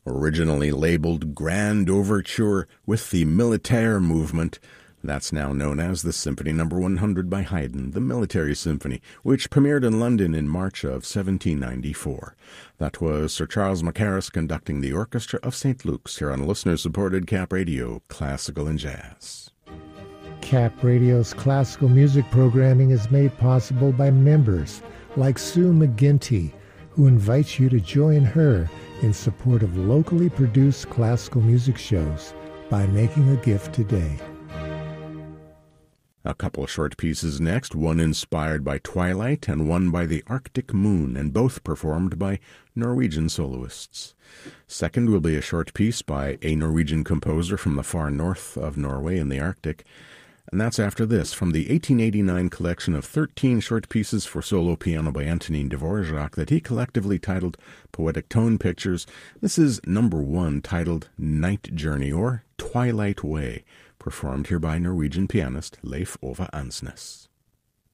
Originally labeled Grand Overture with the Militaire movement, that's now known as the Symphony No. 100 by Haydn, the Military Symphony, which premiered in London in March of 1794. That was Sir Charles Mackerras conducting the Orchestra of St. Luke's here on listener-supported Cap Radio, Classical and Jazz. Cap Radio's classical music programming is made possible by members like Sue McGinty, who invites you to join her in support of locally produced classical music shows by making a gift today. A couple of short pieces next, one inspired by Twilight and one by the Arctic Moon, and both performed by Norwegian soloists. Second will be a short piece by a Norwegian composer from the far north of Norway in the Arctic, and that's after this, from the 1889 collection of 13 short pieces for solo piano by Antonin Dvorak that he collectively titled Poetic Tone Pictures. This is number 1, titled Night Journey, or Twilight Way, performed here by Norwegian pianist Leif Ove Ansnes.